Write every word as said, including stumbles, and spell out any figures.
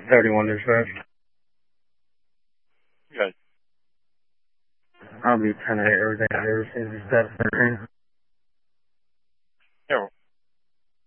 thirty-one dispatch. Good. I'll be trying to hit everything I ever seen. Is that thirteen?